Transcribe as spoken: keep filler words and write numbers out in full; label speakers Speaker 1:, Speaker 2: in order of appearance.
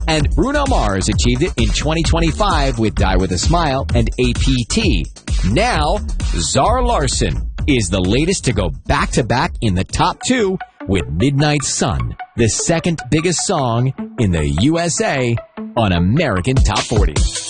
Speaker 1: And Bruno Mars achieved it in twenty twenty-five with Die With A Smile and A P T. Now, Zara Larsson is the latest to go back-to-back in the top two with Midnight Sun, the second biggest song in the U S A on American Top forty.